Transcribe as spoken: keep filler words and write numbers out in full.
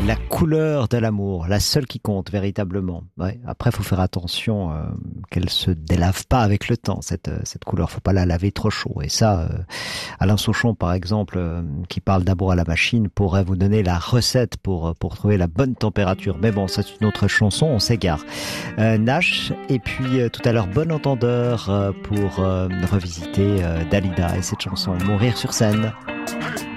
La couleur de l'amour, la seule qui compte véritablement. Ouais. Après, faut faire attention euh, qu'elle se délave pas avec le temps. Cette cette couleur, faut pas la laver trop chaud. Et ça, euh, Alain Souchon, par exemple, euh, qui parle d'amour à la machine, pourrait vous donner la recette pour pour trouver la bonne température. Mais bon, ça c'est une autre chanson, on s'égare. Euh, Nash, et puis euh, tout à l'heure, Bon Entendeur euh, pour euh, revisiter euh, Dalida et cette chanson Mourir sur scène.